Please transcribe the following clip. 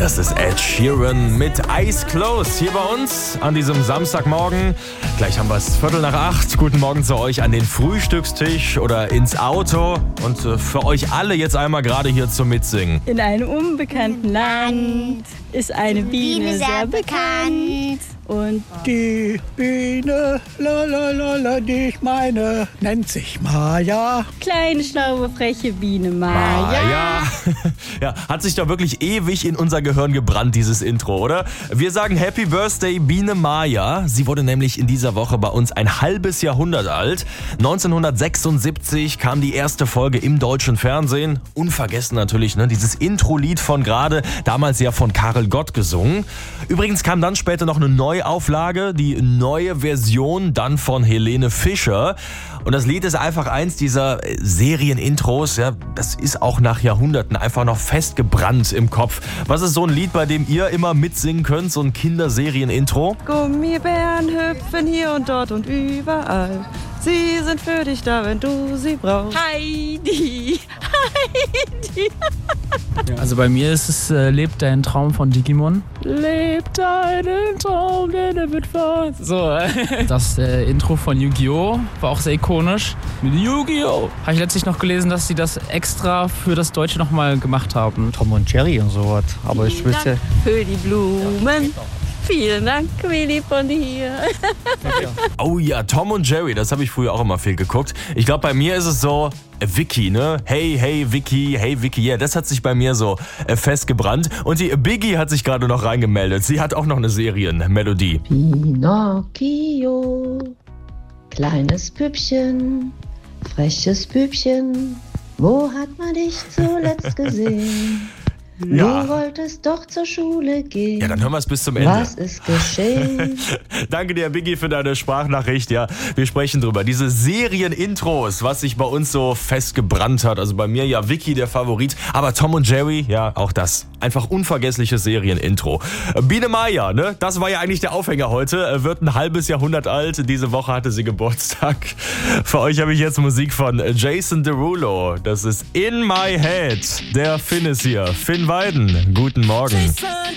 Das ist Ed Sheeran mit Eyes Closed hier bei uns an diesem Samstagmorgen. Gleich haben wir es 7:45. Guten Morgen zu euch an den Frühstückstisch oder ins Auto. Und für euch alle jetzt einmal gerade hier zum Mitsingen. In einem unbekannten Land ist eine Biene sehr bekannt. Und die Biene, la, die ich meine, nennt sich Maja. Kleine, schlaue, freche Biene Maja. Ja, hat sich doch wirklich ewig in unser Gehirn gebrannt, dieses Intro, oder? Wir sagen Happy Birthday Biene Maja. Sie wurde nämlich in dieser Woche bei uns ein halbes Jahrhundert alt. 1976 kam die erste Folge im deutschen Fernsehen. Unvergessen natürlich, ne? Dieses Intro-Lied von gerade, damals ja von Karel Gott gesungen. Übrigens kam dann später noch eine Neuauflage, die neue Version dann von Helene Fischer. Und das Lied ist einfach eins dieser Serienintros, ja, das ist auch nach Jahrhunderten einfach noch festgebrannt im Kopf. Was ist so ein Lied, bei dem ihr immer mitsingen könnt, so ein Kinderserien-Intro? Gummibären hüpfen hier und dort und überall. Sie sind für dich da, wenn du sie brauchst. Heidi, Heidi. Also bei mir ist es Lebt dein Traum von Digimon. Lebt deinen Traum, denn er wird wahr. So, das Intro von Yu-Gi-Oh! War auch sehr ikonisch. Mit Yu-Gi-Oh! Habe ich letztlich noch gelesen, dass sie das extra für das Deutsche nochmal gemacht haben. Tom und Jerry und sowas. Aber ich wüsste. Für die Blumen. Vielen Dank, Willi von dir. Oh ja, Tom und Jerry, das habe ich früher auch immer viel geguckt. Ich glaube, bei mir ist es so, Vicky, ne? Hey Vicky, yeah, das hat sich bei mir so festgebrannt. Und die Biggie hat sich gerade noch reingemeldet. Sie hat auch noch eine Serienmelodie. Pinocchio, kleines Püppchen, freches Püppchen, wo hat man dich zuletzt gesehen? Ja. Du wolltest doch zur Schule gehen. Ja, dann hören wir es bis zum Ende. Was ist geschehen? Danke dir, Biggie, für deine Sprachnachricht. Ja, wir sprechen drüber. Diese Serienintros, was sich bei uns so festgebrannt hat. Also bei mir ja Vicky der Favorit. Aber Tom und Jerry, ja, auch das. Einfach unvergessliches Serienintro. Biene Maja, ne? Das war ja eigentlich der Aufhänger heute. Wird ein halbes Jahrhundert alt. Diese Woche hatte sie Geburtstag. Für euch habe ich jetzt Musik von Jason Derulo. Das ist In My Head. Der Finn ist hier. Finn Weiden, guten Morgen.